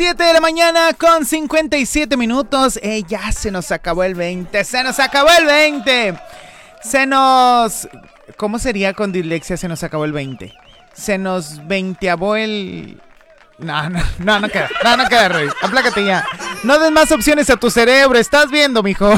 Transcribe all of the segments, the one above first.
7 de la mañana con 57 minutos. Ya se nos acabó el 20. Se nos acabó el 20. ¿Cómo sería con dislexia? Se nos acabó el 20. Se nos veinteavó el... No queda, Rey. Aplácate ya. No des más opciones a tu cerebro. Estás viendo, mijo.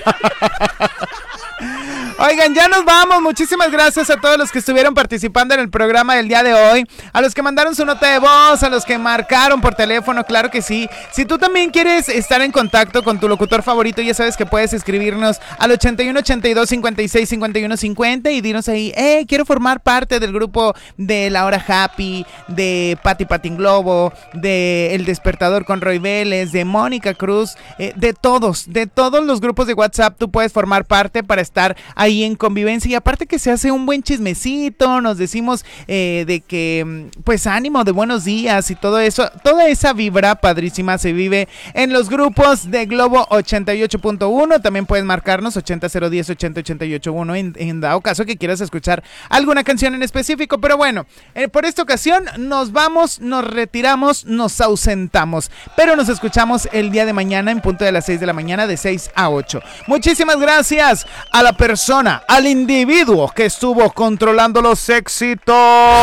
Oigan, ya nos vamos. Muchísimas gracias a todos los que estuvieron participando en el programa del día de hoy. A los que mandaron su nota de voz, a los que marcaron por teléfono, claro que sí. Si tú también quieres estar en contacto con tu locutor favorito, ya sabes que puedes escribirnos al 81 82 56 51 50 y dinos ahí, quiero formar parte del grupo de La Hora Happy, de Pati Patin Globo, de El Despertador con Roy Vélez, de Mónica Cruz, de todos los grupos de WhatsApp. Tú puedes formar parte para estar ahí en convivencia, y aparte que se hace un buen chismecito, nos decimos de que pues ánimo, de buenos días y todo eso, toda esa vibra padrísima se vive en los grupos de Globo 88.1. También puedes marcarnos 80010 80881 en dado caso que quieras escuchar alguna canción en específico. Pero bueno, por esta ocasión nos vamos, nos retiramos, nos ausentamos, pero nos escuchamos el día de mañana en punto de las 6 de la mañana, de 6 a 8. Muchísimas gracias a la persona, al individuo que estuvo controlando los éxitos.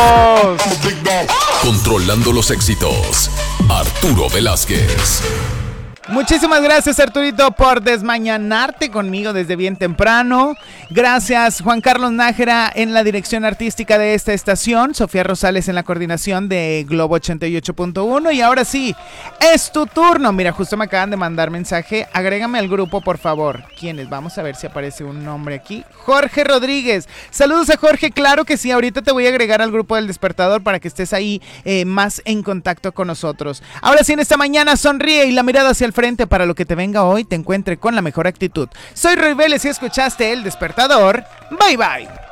Controlando los éxitos, Arturo Velázquez. Muchísimas gracias, Arturito, por desmañanarte conmigo desde bien temprano. Gracias, Juan Carlos Nájera, en la dirección artística de esta estación. Sofía Rosales en la coordinación de Globo 88.1. Y ahora sí, es tu turno. Mira, justo me acaban de mandar mensaje. Agrégame al grupo, por favor. ¿Quiénes? Vamos a ver si aparece un nombre aquí. Jorge Rodríguez. Saludos a Jorge. Claro que sí, ahorita te voy a agregar al grupo del Despertador para que estés ahí más en contacto con nosotros. Ahora sí, en esta mañana sonríe y la mirada hacia el frente para lo que te venga hoy te encuentre con la mejor actitud. Soy Roy Vélez y escuchaste El Despertador. Bye bye.